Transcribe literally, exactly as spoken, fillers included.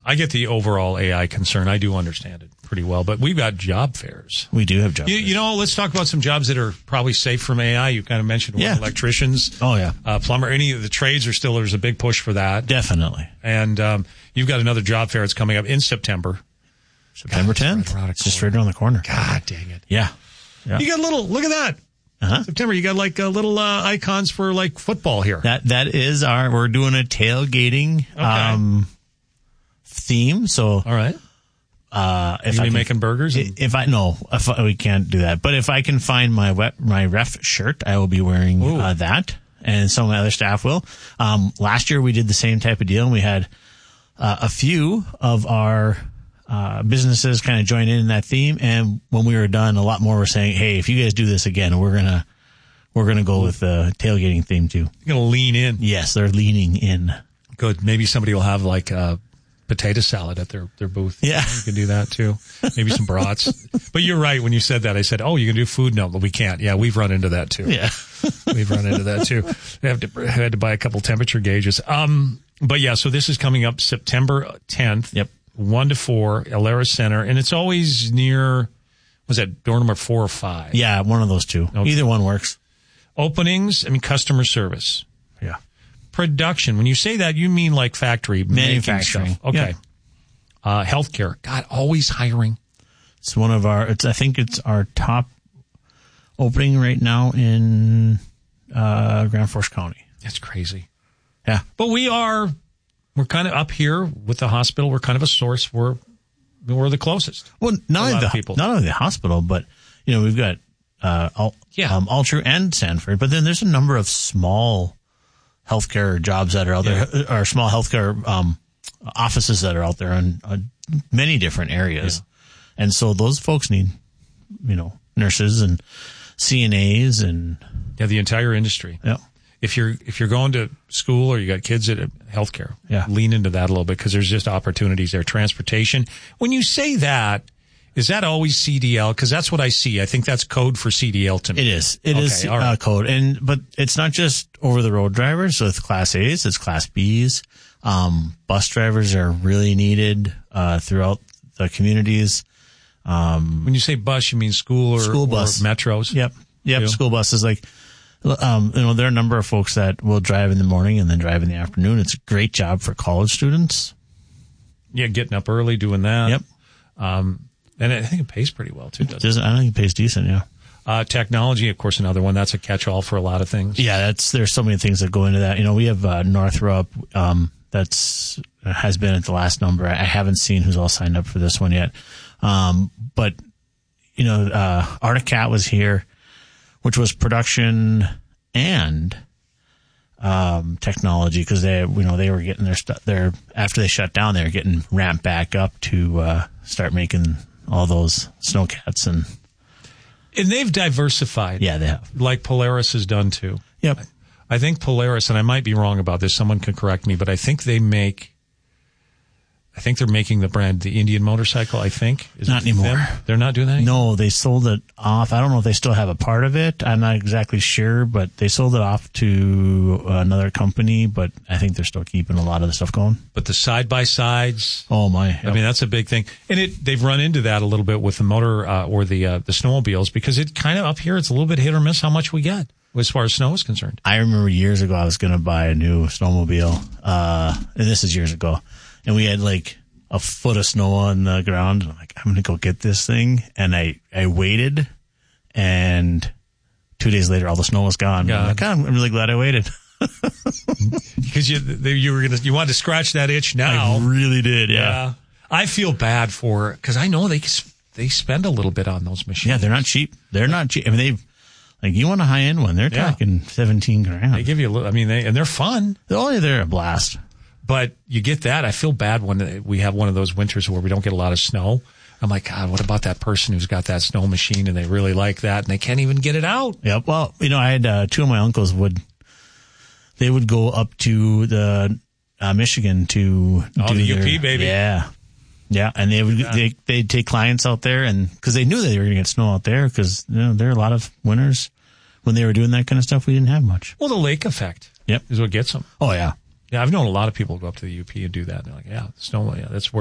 I get the overall A I concern. I do understand it pretty well, but we've got job fairs. We do have job you, fairs. You know, let's talk about some jobs that are probably safe from A I. You kind of mentioned one, yeah. electricians. Oh, yeah. Uh, plumber. Any of the trades are still, there's a big push for that. Definitely. And um, you've got another job fair that's coming up in September. September tenth. Right it's just right around the corner. God dang it. Yeah. yeah. You got little, look at that. Uh-huh. September, you got like uh, little uh, icons for like football here. That That is our, we're doing a tailgating okay. um, theme. So, all right. Uh, if you I be can, making burgers? And- if I, no, if I, we can't do that. But if I can find my wet, my ref shirt, I will be wearing uh, that. And some of my other staff will. Um, last year we did the same type of deal, and we had uh, a few of our uh, businesses kind of join in, in that theme. And when we were done, a lot more were saying, "Hey, if you guys do this again, we're gonna we're gonna go with the tailgating theme too." You're gonna lean in. Yes, they're leaning in. Good. Maybe somebody will have like a potato salad at their, their booth. Yeah, you can do that too. Maybe some brats. But you're right when you said that. I said, "Oh, you can do food?" No, but we can't. Yeah, we've run into that too. Yeah. We've run into that too. We have to had to buy a couple temperature gauges. Um, but yeah, so this is coming up September tenth. Yep, one to four, Alara Center, and it's always near. Was that door number four or five? Yeah, one of those two. Okay. Either one works. Openings. I mean, customer service. Yeah. Production. When you say that, you mean like factory manufacturing. Stuff. Okay. Yeah. Uh, healthcare. God, always hiring. It's one of our. It's I think it's our top opening right now in uh, Grand Forks County. That's crazy. Yeah. But we are, we're kind of up here with the hospital. We're kind of a source. We're, we're the closest. Well, not only the, people. not only the hospital, but, you know, we've got, uh, Al, yeah. um, Altru and Sanford, but then there's a number of small healthcare jobs that are out yeah. there, or small healthcare, um, offices that are out there in uh, many different areas. Yeah. And so those folks need, you know, nurses and C N As and yeah, the entire industry. Yeah. If you're if you're going to school or you got kids at healthcare, yeah. lean into that a little bit because there's just opportunities there. Transportation. When you say that, is that always C D L? Because that's what I see. I think that's code for C D L to me. It is. It okay, is uh, right. code, and but it's not just over the road drivers. So it's Class A's, it's Class B's. Um, bus drivers are really needed uh, throughout the communities. Um, when you say bus, you mean school or, school bus. or metros? Yep. Yep. Yeah. School buses. Like, um, you know, there are a number of folks that will drive in the morning and then drive in the afternoon. It's a great job for college students. Yeah. Getting up early, doing that. Yep. Um, and I think it pays pretty well too, doesn't Does, it? I think it pays decent. Yeah. Uh, technology, of course, another one. That's a catch-all for a lot of things. Yeah. That's, there's so many things that go into that. You know, we have, uh, Northrop, um, that's, has been at the last number. I haven't seen who's all signed up for this one yet. Um, but, you know, uh, Articat was here, which was production and, um, technology, because they, you know, they were getting their stuff there after they shut down, they were getting ramped back up to, uh, start making all those snowcats and. And they've diversified. Yeah, they have. Like Polaris has done too. Yep. I, I think Polaris, and I might be wrong about this, someone can correct me, but I think they make, I think they're making the brand, the Indian motorcycle, I think. Is not it anymore. them? They're not doing that anymore? No, they sold it off. I don't know if they still have a part of it. I'm not exactly sure, but they sold it off to another company, but I think they're still keeping a lot of the stuff going. But the side-by-sides. Oh, my. Yep. I mean, that's a big thing. And it they've run into that a little bit with the motor uh, or the uh, the snowmobiles, because it kind of up here, it's a little bit hit or miss how much we get as far as snow is concerned. I remember years ago I was going to buy a new snowmobile, uh, and this is years ago, and we had like a foot of snow on the ground. I'm like, I'm going to go get this thing. And I, I waited, and two days later, all the snow was gone. God. I'm like, I'm really glad I waited. Because you, they, you were going to, you wanted to scratch that itch now. I really did. Yeah. yeah. I feel bad for, because I know they, they spend a little bit on those machines. Yeah. They're not cheap. They're not cheap. I mean, they've, like, you want a high end one, they're yeah. talking seventeen grand. They give you a little, I mean, they, and they're fun. Oh, they're a blast. But you get that. I feel bad when we have one of those winters where we don't get a lot of snow. I'm like, God, what about that person who's got that snow machine and they really like that and they can't even get it out? Yeah. Well, you know, I had uh, two of my uncles would, they would go up to the uh, Michigan to oh, do the their, U P, baby. Yeah. Yeah. And they would, yeah. they, they'd take clients out there, and because they knew they were going to get snow out there, because, you know, there are a lot of winters when they were doing that kind of stuff. We didn't have much. Well, the lake effect yep. is what gets them. Oh, yeah. Yeah, I've known a lot of people go up to the U P and do that. And they're like, yeah, snow, yeah, that's where